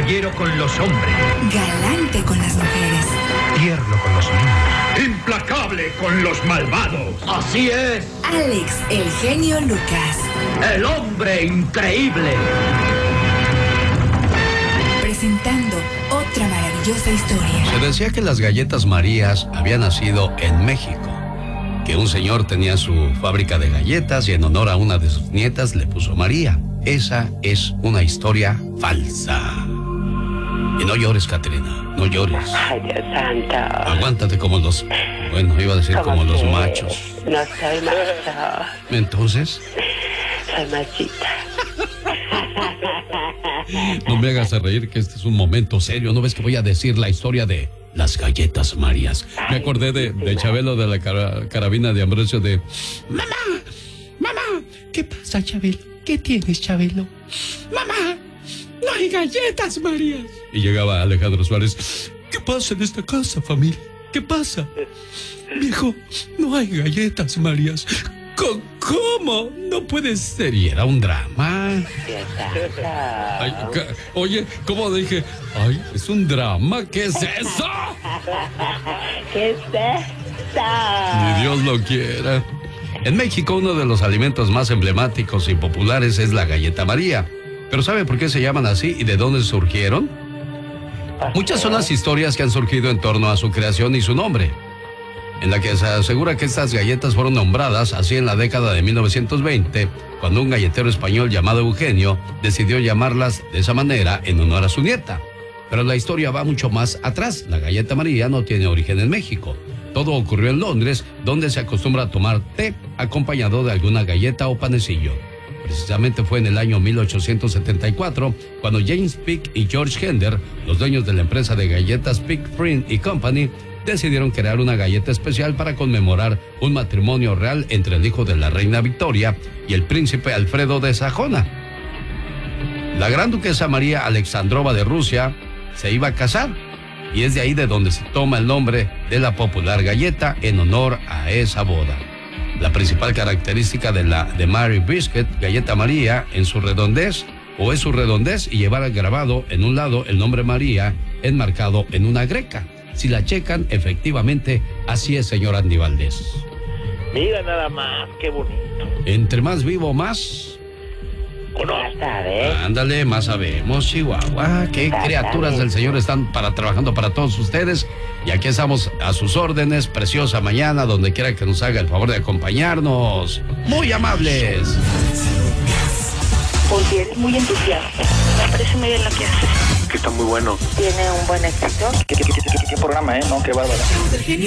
Caballero con los hombres. Galante con las mujeres. Tierno con los niños. Implacable con los malvados. Así es. Alex, el genio Lucas. El hombre increíble. Presentando otra maravillosa historia. Se decía que las galletas Marías habían nacido en México, que un señor tenía su fábrica de galletas y en honor a una de sus nietas le puso María. Esa es una historia falsa. Y no llores, Catrina, no llores. Ay, Dios santo. Aguántate como los... Bueno, iba a decir como los machos. No soy macho. Entonces, Soy machita. no me hagas reír, que este es un momento serio. ¿No ves que voy a decir la historia de las galletas Marías? Me acordé de Chabelo, de la carabina de Ambrosio, de... Mamá, ¿qué pasa, Chabelo? ¿Qué tienes, Chabelo? Mamá, no hay galletas Marías. Y llegaba Alejandro Suárez. ¿Qué pasa en esta casa, familia? ¿Qué pasa? Viejo, no hay galletas Marías. ¿Cómo? No puede ser. Y era un drama. Ay, oye, ¿cómo dije? Ay, es un drama. ¿Qué es eso? ¿Qué es esto? Ni Dios lo quiera. En México, uno de los alimentos más emblemáticos y populares es la galleta María. ¿Pero sabe por qué se llaman así y de dónde surgieron? Muchas son las historias que han surgido en torno a su creación y su nombre, en la que se asegura que estas galletas fueron nombradas así en la década de 1920, cuando un galletero español llamado Eugenio decidió llamarlas de esa manera en honor a su nieta. Pero la historia va mucho más atrás. La galleta María no tiene origen en México. Todo ocurrió en Londres, donde se acostumbra a tomar té acompañado de alguna galleta o panecillo. Precisamente fue en el año 1874 cuando James Pick y George Hender, los dueños de la empresa de galletas Pick, Friend y Company, decidieron crear una galleta especial para conmemorar un matrimonio real entre el hijo de la reina Victoria y el príncipe Alfredo de Sajona. La gran duquesa María Alexandrova de Rusia se iba a casar, y es de ahí de donde se toma el nombre de la popular galleta en honor a esa boda. La principal característica de Mary Biscuit, galleta María, es su redondez y llevar grabado en un lado el nombre María enmarcado en una greca. Si la checan, efectivamente, así es, señor Andy Valdés. Mira nada más, qué bonito. Entre más vivo, más... Ándale, más sabemos, Chihuahua. Qué criaturas del Señor están trabajando para todos ustedes. Y aquí estamos a sus órdenes. Preciosa mañana, donde quiera que nos haga el favor de acompañarnos. Muy amables. Porque eres muy entusiasta. Me parece muy bien lo que haces. Que está muy bueno. Tiene un buen éxito. ¿Qué programa, no? Qué bárbaro.